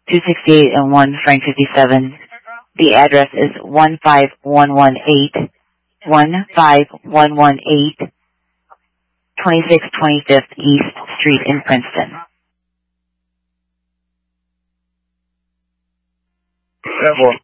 268 and 1 Frank 57. The address is 15118, 15118, 2625th East Street in Princeton. 10-4.